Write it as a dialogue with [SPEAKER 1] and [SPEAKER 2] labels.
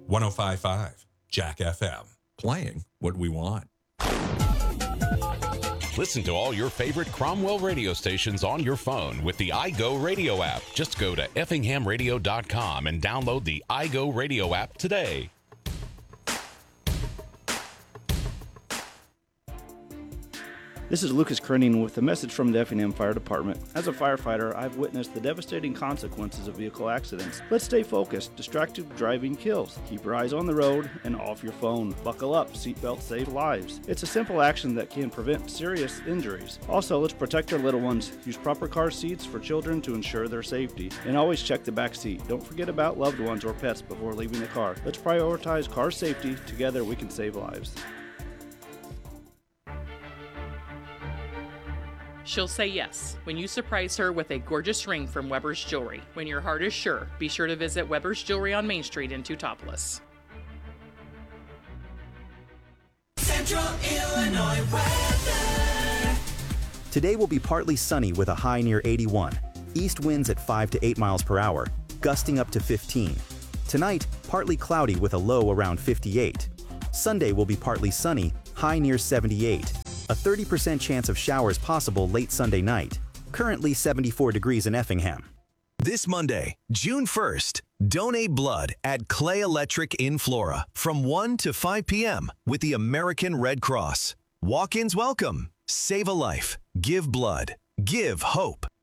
[SPEAKER 1] 105.5 Jack FM. Playing what we want.
[SPEAKER 2] Listen to all your favorite Cromwell radio stations on your phone with the iGo Radio app. Just go to effinghamradio.com and download the iGo Radio app today.
[SPEAKER 3] This is Lucas Krenning with a message from the Effingham Fire Department. As a firefighter, I've witnessed the devastating consequences of vehicle accidents. Let's stay focused. Distracted driving kills. Keep your eyes on the road and off your phone. Buckle up. Seatbelts save lives. It's a simple action that can prevent serious injuries. Also, let's protect our little ones. Use proper car seats for children to ensure their safety. And always check the back seat. Don't forget about loved ones or pets before leaving the car. Let's prioritize car safety. Together we can save lives.
[SPEAKER 4] She'll say yes when you surprise her with a gorgeous ring from Weber's Jewelry. When your heart is sure, be sure to visit Weber's Jewelry on Main Street in Teutopolis.
[SPEAKER 5] Central Illinois weather.
[SPEAKER 6] Today will be partly sunny with a high near 81. East winds at 5 to 8 miles per hour, gusting up to 15. Tonight, partly cloudy with a low around 58. Sunday will be partly sunny, high near 78. A 30% chance of showers possible late Sunday night. Currently 74 degrees in Effingham.
[SPEAKER 7] This Monday, June 1st, donate blood at Clay Electric in Flora from 1 to 5 p.m. with the American Red Cross. Walk-ins welcome. Save a life. Give blood. Give hope.